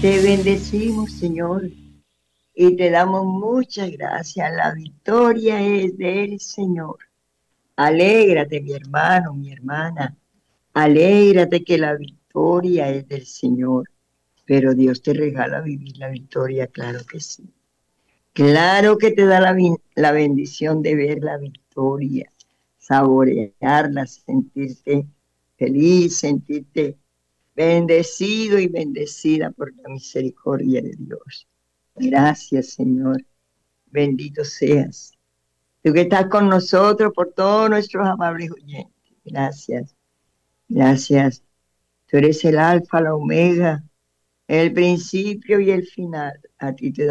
Te bendecimos, Señor, y te damos muchas gracias. La victoria es del Señor. Alégrate, mi hermano, mi hermana. Alégrate que la victoria es del Señor. Pero Dios te regala vivir la victoria, claro que sí. Claro que te da la bendición de ver la victoria, saborearla, sentirte feliz, sentirte bendecido y bendecida por la misericordia de Dios. Gracias, Señor. Bendito seas. Tú que estás con nosotros por todos nuestros amables oyentes. Gracias. Gracias. Tú eres el alfa, la omega, el principio y el final. A ti te